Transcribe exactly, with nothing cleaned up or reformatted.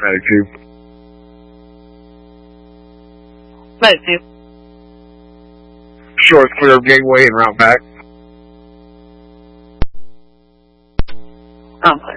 Medic two. Medic two. Sure, it's clear of Gateway and route back. Oh.